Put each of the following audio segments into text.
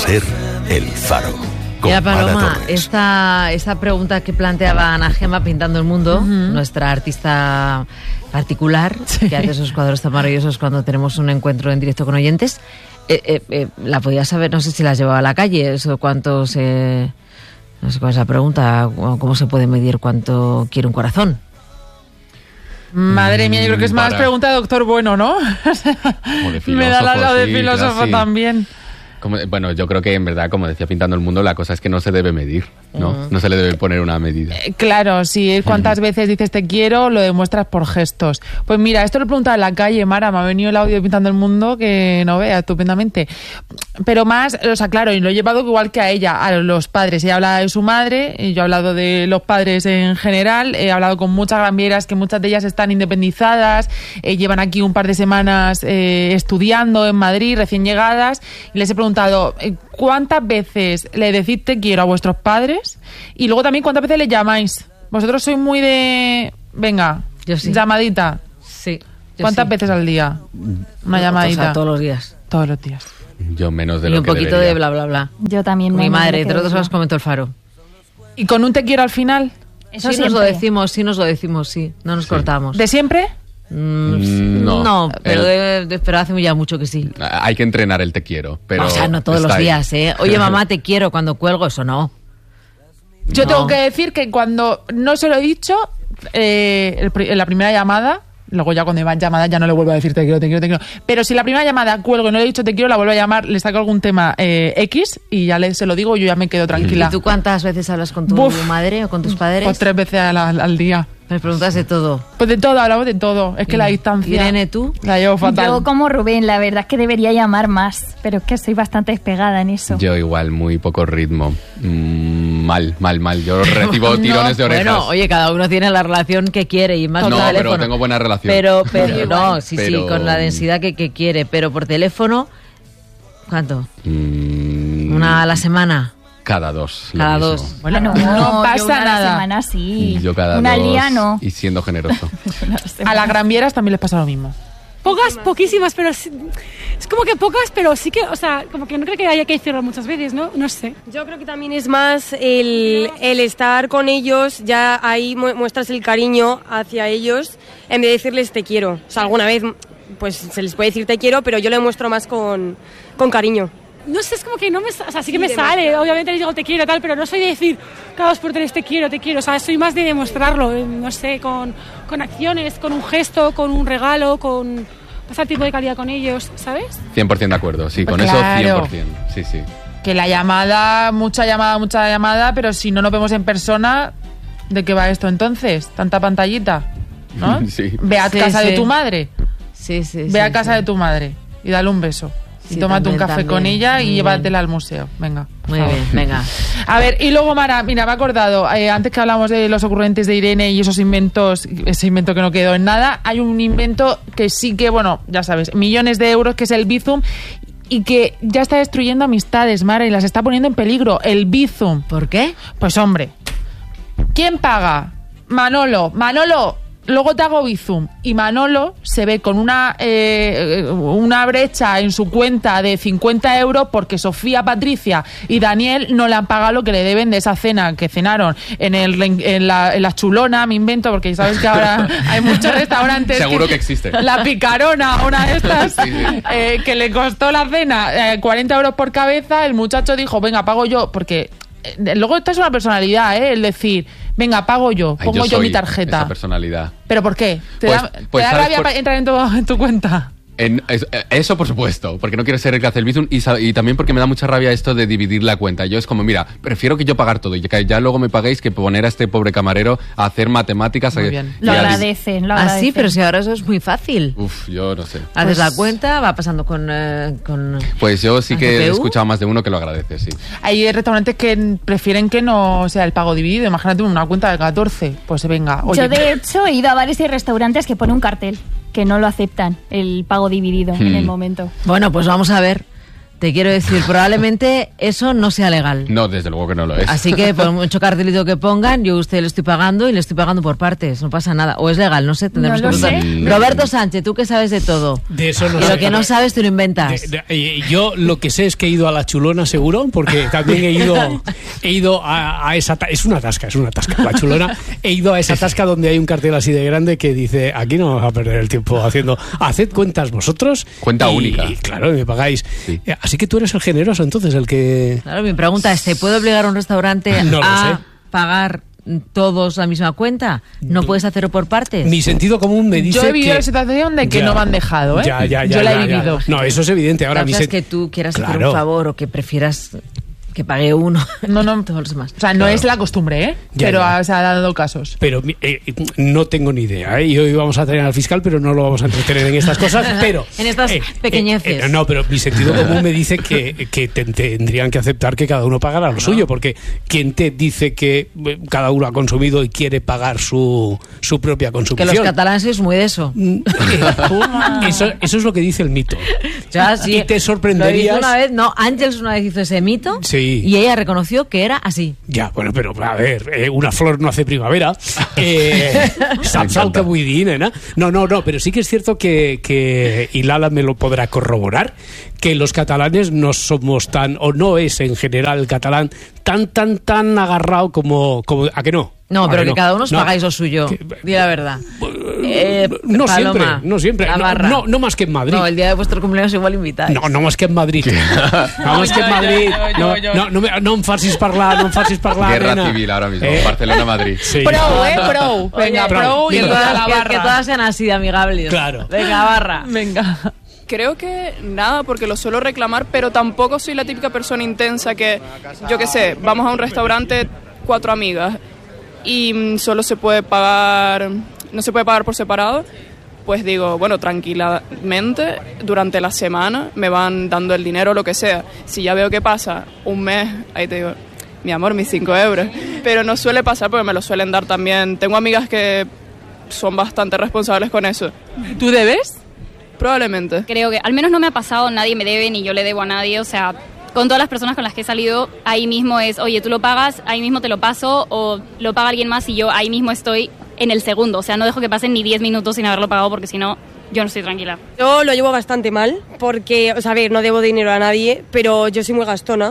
SER, El Faro. Mira, Paloma, esta pregunta que planteaba Ana Gemma Pintando el Mundo, nuestra artista particular, que hace esos cuadros tan maravillosos cuando tenemos un encuentro en directo con oyentes, la podía saber, no sé si las llevaba a la calle, eso cuántos... no sé cuál es la pregunta, cómo se puede medir cuánto quiere un corazón. Madre mía, yo creo que es más pregunta de doctor Bueno, ¿no? Como de filósofo, me da la de sí, filósofo casi. También. Bueno, yo creo que en verdad, como decía Pintando el Mundo, la cosa es que no se debe medir, ¿no? No se le debe poner una medida. Claro, si cuántas veces dices te quiero, lo demuestras por gestos. Pues mira, esto lo he preguntado en la calle, Mara, me ha venido el audio de Pintando el Mundo que no vea estupendamente. Pero más, o sea, claro, y lo he llevado igual que a ella, a los padres. Ella habla de su madre, y yo he hablado de los padres en general, he hablado con muchas granvieras que muchas de ellas están independizadas, llevan aquí un par de semanas estudiando en Madrid, recién llegadas, y les he preguntado ¿cuántas veces le decís te quiero a vuestros padres? Y luego también ¿cuántas veces le llamáis? Vosotros sois muy de... Venga, yo sí. Llamadita. Sí. ¿Cuántas veces al día? Una llamadita. O sea, todos los días. Todos los días. Yo menos de y lo un que poquito debería. de bla, bla, bla. Yo también. Mi madre, entre otros debería. os comento El Faro. ¿Y con un te quiero al final? Eso sí nos lo decimos, sí. No nos cortamos. ¿De siempre? No, pero hace ya mucho que sí. Hay que entrenar el te quiero, pero O sea, no todos los está ahí. días, ¿eh? Oye, mamá, te quiero cuando cuelgo, eso no. Yo No. tengo que decir que cuando no se lo he dicho, en la primera llamada, luego ya cuando van llamadas ya no le vuelvo a decir te quiero. Pero si la primera llamada cuelgo y no le he dicho te quiero, la vuelvo a llamar, le saco algún tema X y ya se lo digo y yo ya me quedo tranquila. ¿Y tú cuántas veces hablas con tu madre o con tus padres? Pues 3 veces al día. Me preguntas de todo. Pues de todo, hablamos de todo. Es que la distancia... Irene, ¿tú? La llevo fatal. Yo como Rubén, la verdad es que debería llamar más, pero es que soy bastante despegada en eso. Yo igual, muy poco ritmo. Mal. Yo recibo tirones de orejas. Bueno, oye, cada uno tiene la relación que quiere y más No, por teléfono. pero tengo buena relación. Pero Pero- sí, con la densidad que quiere. Pero por teléfono, ¿cuánto? ¿Una a la semana? Cada 2. lo Cada mismo. 2. Bueno, no no pasa yo una a la nada. semana sí. Yo cada una 2 al día no. y siendo generoso. A las granvieras también les pasa lo mismo. Poquísimas, pero es como que pocas, pero sí que, o sea, como que no creo que haya que decirlo muchas veces, ¿no? No sé. Yo creo que también es más el estar con ellos, ya ahí muestras el cariño hacia ellos, en vez de decirles te quiero. O sea, alguna vez pues se les puede decir te quiero, pero yo lo muestro más con cariño. No sé, es como que no me... O sea, sí que me sale, obviamente les digo te quiero tal, pero no soy de decir cada 2 por 3 te quiero. O sea, soy más de demostrarlo, no sé, con acciones, con un gesto, con un regalo, con pasar tiempo de calidad con ellos, ¿sabes? 100% de acuerdo, sí, con Claro. eso 100%. Sí. Que la llamada, mucha llamada, pero si no nos vemos en persona, ¿de qué va esto entonces? Tanta pantallita, ¿no? Sí. Ve a Sí, casa sí. de tu madre. Sí. Ve a casa de tu madre y dale un beso. Y Sí, tómate un también, café con también. ella Muy y bien. llévatela al museo. Venga. por Muy favor. bien, venga. A ver, y luego, Mara, mira, me he acordado, antes que hablamos de los ocurrentes de Irene y esos inventos, ese invento que no quedó en nada, hay un invento que sí que, bueno, ya sabes, millones de euros, que es el Bizum, y que ya está destruyendo amistades, Mara, y las está poniendo en peligro, el Bizum. ¿Por qué? Pues hombre, ¿quién paga? Manolo, luego te hago Bizum. Y Manolo se ve con una brecha en su cuenta de 50 euros porque Sofía, Patricia y Daniel no le han pagado lo que le deben de esa cena que cenaron en la Chulona, me invento, porque sabes que ahora hay muchos restaurantes. Seguro que existe. La Picarona, una de estas, Sí. que le costó la cena 40 euros por cabeza. El muchacho dijo, venga, pago yo, porque... luego esta es una personalidad, el decir, venga, pago yo, Ay, pongo yo soy mi tarjeta. esa personalidad. ¿Pero por qué? ¿Te Pues- da, pues, te da ¿sabes rabia por- para entrar en tu cuenta? Eso por supuesto, porque no quiero ser el que hace el Bizum y también porque me da mucha rabia esto de dividir la cuenta. Yo es como, mira, prefiero que yo pagar todo y que ya luego me paguéis que poner a este pobre camarero a hacer matemáticas. Muy bien. Lo agradecen. Ah, sí, pero si ahora eso es muy fácil. Uf, yo no sé. Haces la cuenta, va pasando con Pues yo sí ¿La que he CPU? escuchado más de uno que lo agradece, sí. Hay restaurantes que prefieren que no sea el pago dividido. Imagínate una cuenta de 14. Pues venga, oye. Yo de hecho he ido a varios restaurantes que pone un cartel que no lo aceptan, el pago dividido en el momento. Bueno, pues vamos a ver. Te quiero decir, probablemente eso no sea legal. No, desde luego que no lo es. Así que por mucho cartelito que pongan, yo a usted le estoy pagando y le estoy pagando por partes, no pasa nada. O es legal, no sé, tendremos No que lo preguntar. sé. Roberto Sánchez, tú que sabes de todo. De eso no Y sé. lo que no sabes tú lo inventas. Yo lo que sé es que he ido a la Chulona seguro, porque también he ido a esa... Es una tasca la Chulona. He ido a esa tasca donde hay un cartel así de grande que dice, aquí no vamos a perder el tiempo haciendo... Haced cuentas vosotros. Cuenta única. Y claro, me pagáis. Sí. Así que tú eres el generoso, entonces, el que... Claro, mi pregunta es, ¿se puede obligar a un restaurante No lo a sé. pagar todos la misma cuenta? ¿No puedes hacerlo por partes? Mi sentido común me dice Yo he vivido que... la situación de que Ya. no me han dejado, ¿eh? Ya, Yo la he vivido. No, eso es evidente. Ahora, La cosa es que tú quieras hacer Claro. un favor o que prefieras que pague uno. No. Todos los demás. O sea, no es la costumbre, ¿eh? Ya, Pero ya. se ha dado casos. Pero no tengo ni idea, ¿eh? Y hoy vamos a tener al fiscal, pero no lo vamos a entretener en estas cosas. Pero En estas pequeñeces. no, pero mi sentido común me dice que tendrían que aceptar que cada uno pagara lo suyo, porque ¿quién te dice que cada uno ha consumido y quiere pagar su propia Que consumición? los catalanes es muy de eso. Eso es lo que dice el mito. Ya, sí. Y te Lo hizo sorprenderías... una vez, no, Ángels una vez hizo ese mito. Sí. Y ella reconoció que era así. Ya, bueno, pero a ver, una flor no hace primavera. Saps el que vull dir, nena? No, pero sí que es cierto que y Lala me lo podrá corroborar, que los catalanes no somos tan, o no es en general el catalán tan agarrado como ¿a que no? No, ¿A pero que no? cada uno os No. pagáis lo suyo. Di la verdad. No Paloma, no siempre. Navarra. No más que en Madrid. No, el día de vuestro cumpleaños igual invitáis. No más que en Madrid. No más que en Madrid. No em facis parlar, Guerra nena. civil ahora mismo, Barcelona-Madrid. Sí. Pro. Venga, Oye, pro y que el de todas, la que barra. todas sean así de amigables. Claro. Venga, barra. Venga. Creo que nada, porque lo suelo reclamar, pero tampoco soy la típica persona intensa que, yo qué sé, vamos a un restaurante 4 amigas y solo se puede pagar, no se puede pagar por separado. Pues digo, bueno, tranquilamente, durante la semana me van dando el dinero o lo que sea. Si ya veo que pasa un mes, ahí te digo, mi amor, mis 5 euros. Pero no suele pasar porque me lo suelen dar también. Tengo amigas que son bastante responsables con eso. ¿Tú debes? Probablemente. Creo que al menos no me ha pasado, nadie me debe ni yo le debo a nadie, o sea, con todas las personas con las que he salido, ahí mismo es, oye, tú lo pagas, ahí mismo te lo paso, o lo paga alguien más y yo ahí mismo estoy en el segundo, o sea, no dejo que pasen ni 10 minutos sin haberlo pagado porque si no, yo no estoy tranquila. Yo lo llevo bastante mal porque, o sea, a ver, no debo dinero a nadie, pero yo soy muy gastona.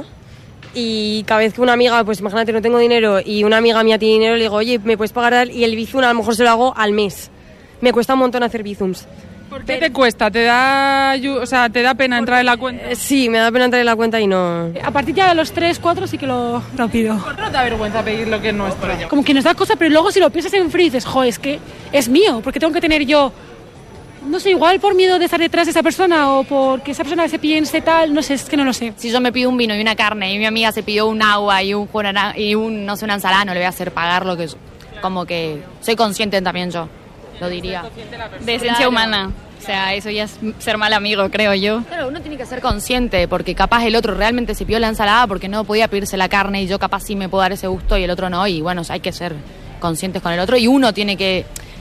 Y cada vez que una amiga, pues imagínate, no tengo dinero y una amiga mía tiene dinero, le digo, oye, ¿me puedes pagar? Y el bizum a lo mejor se lo hago al mes. Me cuesta un montón hacer bizums. ¿Por qué te cuesta? ¿Te da pena entrar en la cuenta? Sí, me da pena entrar en la cuenta y no... A partir ya de los 3, 4 sí que lo pido. ¿No te da vergüenza pedir lo que es nuestro? Como que nos da cosa, pero luego si lo piensas en frío dices, joder, es que es mío, porque tengo que tener yo... No sé, igual por miedo de estar detrás de esa persona o porque esa persona se piense tal, no sé, es que no lo sé. Si yo me pido un vino y una carne y mi amiga se pidió un agua y no sé, una ensalada, no le voy a hacer pagar lo que yo. Como que soy consciente también yo, lo diría. De esencia humana, o sea, eso ya es ser mal amigo, creo yo. Claro, uno tiene que ser consciente porque capaz el otro realmente se pidió la ensalada porque no podía pedirse la carne y yo capaz sí me puedo dar ese gusto y el otro no, y bueno, hay que ser conscientes con el otro y uno tiene que,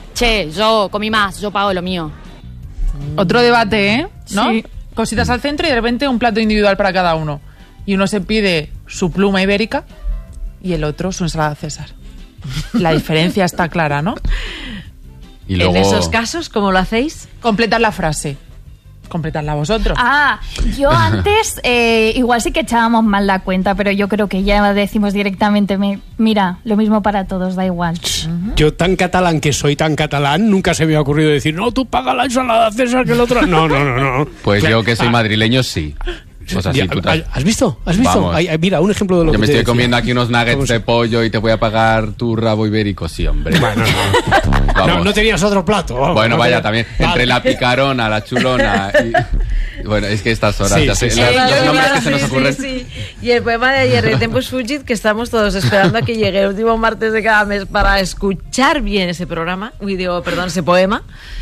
yo comí más, yo pago lo mío. Otro debate, ¿eh? ¿No? Sí. Cositas al centro y de repente un plato individual para cada uno. Y uno se pide su pluma ibérica y el otro su ensalada César. La diferencia está clara, ¿no? Y luego... En esos casos, ¿cómo lo hacéis? Completad la frase. Completadla vosotros. Ah, yo antes igual sí que echábamos mal la cuenta, pero yo creo que ya decimos directamente, mira, lo mismo para todos, da igual. Yo tan catalán que soy tan catalán, nunca se me ha ocurrido decir, no, tú paga la ensalada César que el otro... No. Pues Claro. yo que soy madrileño, sí. O sea, sí, Ya, tú ¿Has visto? Vamos. Mira, un ejemplo de lo Yo que me te estoy decía. comiendo aquí unos nuggets de pollo y te voy a pagar tu rabo ibérico, sí, hombre. Bueno, Vamos. no tenías otro plato. vamos, Bueno, no vaya, tenías- también. Vale. Entre la picarona, la chulona y... Bueno, es que estas horas... Sí, ya sí, sé, sí. los nombres que se nos Sí, ocurren... sí. Y el poema de ayer de Tempus Fugit, que estamos todos esperando a que llegue el último martes de cada mes para escuchar bien ese programa. Ese poema.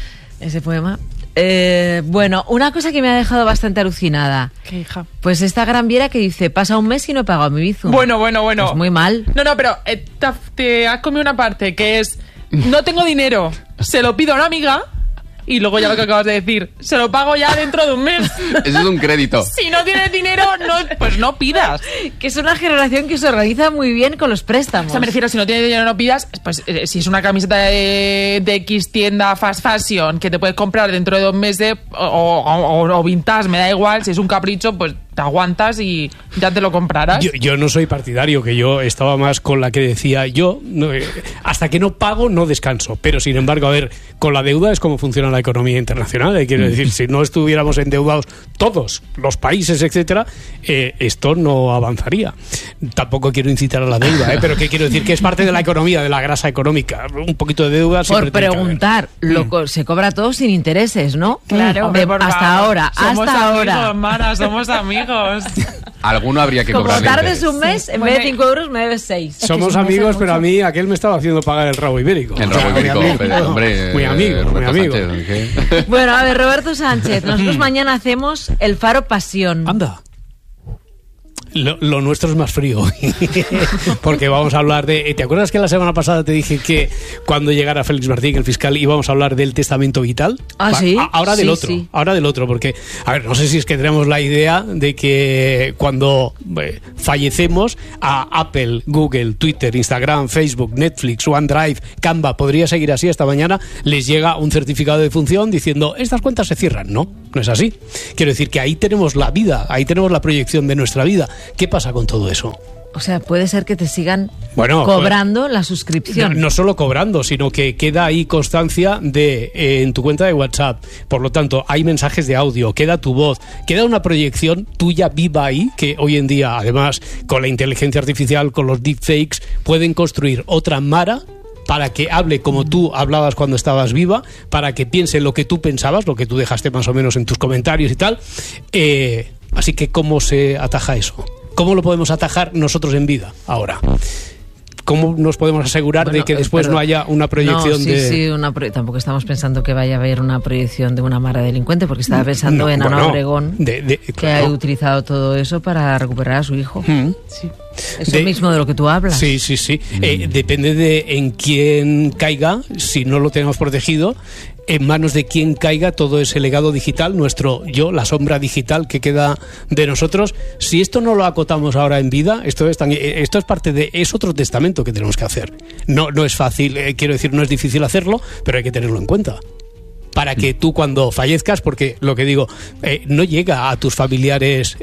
Bueno, una cosa que me ha dejado bastante alucinada. ¿Qué hija? Pues esta gran viera que dice, pasa un mes y no he pagado mi bizum. Bueno. Pues muy mal. No, pero te has comido una parte que es, no tengo dinero, se lo pido a una amiga y luego ya lo que acabas de decir, se lo pago ya dentro de un mes. Eso es un crédito. Si no tienes dinero, pues no pidas. Que es una generación que se organiza muy bien con los préstamos. O sea, me refiero, si no tienes dinero no pidas, pues si es una camiseta de X tienda fast fashion que te puedes comprar dentro de 2 meses o vintage, me da igual, si es un capricho, pues te aguantas y ya te lo comprarás. Yo no soy partidario, que yo estaba más con la que decía yo, hasta que no pago no descanso, pero sin embargo, a ver, con la deuda es como funciona la economía internacional, quiero decir, si no estuviéramos endeudados todos los países, etcétera, esto no avanzaría. Tampoco quiero incitar a la deuda, pero que quiero decir que es parte de la economía, de la grasa económica, un poquito de deuda siempre. Por preguntar, se cobra todo sin intereses, ¿no? Claro. Hasta ahora, somos hasta amigos, ahora. Mara, somos amigos. Alguno habría que Como cobrar. tardes un mes, en vez de 5 euros me debes 6. Somos amigos, pero a mí aquel me estaba haciendo pagar el rabo ibérico. El rabo ibérico, pero, hombre, muy amigo, muy amigo. Sánchez, bueno, a ver, Roberto Sánchez, nosotros mañana hacemos el Faro Pasión. Anda. Lo nuestro es más frío porque vamos a hablar de... ¿Te acuerdas que la semana pasada te dije que cuando llegara Félix Martín, el fiscal, íbamos a hablar del testamento vital? Sí. Ahora del Sí, otro, sí. ahora del otro, porque, a ver, no sé si es que tenemos la idea de que cuando fallecemos a Apple, Google, Twitter, Instagram, Facebook, Netflix, OneDrive, Canva, podría seguir así hasta mañana, les llega un certificado de defunción diciendo estas cuentas se cierran. No es así. Quiero decir que ahí tenemos la vida, ahí tenemos la proyección de nuestra vida. ¿Qué pasa con todo eso? O sea, puede ser que te sigan cobrando la suscripción. No solo cobrando, sino que queda ahí constancia de en tu cuenta de WhatsApp. Por lo tanto, hay mensajes de audio, queda tu voz, queda una proyección tuya viva ahí, que hoy en día, además, con la inteligencia artificial, con los deepfakes, pueden construir otra Mara para que hable como tú hablabas cuando estabas viva, para que piense lo que tú pensabas, lo que tú dejaste más o menos en tus comentarios y tal. Así que, ¿cómo se ataja eso? ¿Cómo lo podemos atajar nosotros en vida ahora? ¿Cómo nos podemos asegurar de que después no haya una proyección tampoco estamos pensando que vaya a haber una proyección de una Mara delincuente, porque estaba pensando en Ana Obregón, que ha utilizado todo eso para recuperar a su hijo. Sí. Eso mismo de lo que tú hablas. Sí. Depende de en quién caiga, si no lo tenemos protegido, en manos de quién caiga todo ese legado digital, nuestro yo, la sombra digital que queda de nosotros. Si esto no lo acotamos ahora en vida, esto es parte de... es otro testamento que tenemos que hacer. No es fácil, quiero decir, no es difícil hacerlo, pero hay que tenerlo en cuenta. Para que tú cuando fallezcas, porque lo que digo, no llega a tus familiares,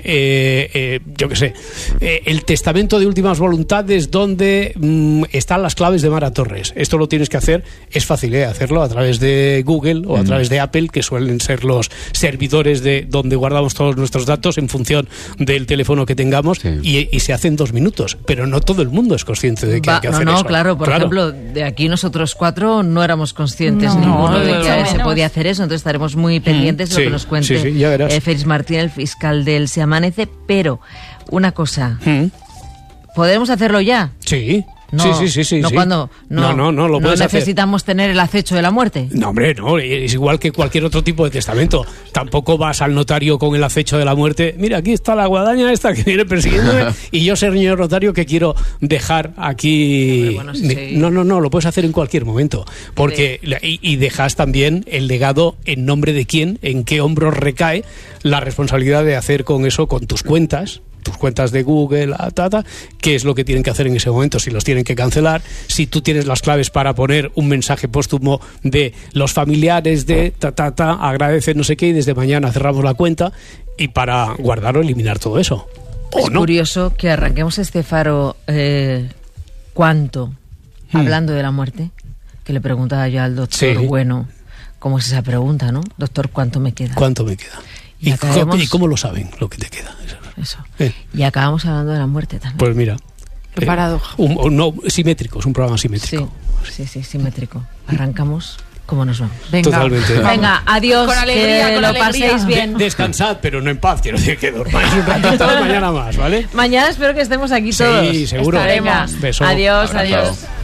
yo qué sé, el testamento de últimas voluntades donde están las claves de Mara Torres. Esto lo tienes que hacer, es fácil hacerlo a través de Google o a través de Apple, que suelen ser los servidores de donde guardamos todos nuestros datos en función del teléfono que tengamos, y se hace en 2 minutos, pero no todo el mundo es consciente de que hay que hacer eso. Claro, por ejemplo, de aquí nosotros 4 no éramos conscientes ninguno de que se podía hacer eso, entonces estaremos muy pendientes de lo que nos cuente Félix Martín, el fiscal del Se Amanece. Pero una cosa, ¿podremos hacerlo ya? Sí. No, sí. Cuando lo puedes necesitamos tener el acecho de la muerte. No, hombre, no, es igual que cualquier otro tipo de testamento. Tampoco vas al notario con el acecho de la muerte. Mira, aquí está la guadaña esta que viene persiguiéndome y yo, señor notario, que quiero dejar aquí. No, lo puedes hacer en cualquier momento, porque y dejas también el legado en nombre de quién, en qué hombros recae la responsabilidad de hacer con eso, con tus cuentas de Google, qué es lo que tienen que hacer en ese momento, si los tienen que cancelar, si tú tienes las claves para poner un mensaje póstumo de los familiares de agradecen no sé qué y desde mañana cerramos la cuenta, y para guardar o eliminar todo eso. Es curioso que arranquemos este faro hablando de la muerte, que le preguntaba yo al doctor Bueno, ¿cómo es esa pregunta, no? Doctor, ¿cuánto me queda? ¿Cuánto me queda? ¿Y cómo lo saben lo que te queda? Eso. Y acabamos hablando de la muerte también. Pues mira. Qué paradoja. Simétrico, es un programa simétrico. Sí, simétrico. Arrancamos como nos vamos. Totalmente. Venga, adiós, con alegría, que con lo alegría. paséis bien. Descansad, pero no en paz, quiero decir que dormáis un ratito, mañana más, ¿vale? Mañana espero que estemos aquí todos. Sí, seguro. Venga, Beso. adiós. Abrazo.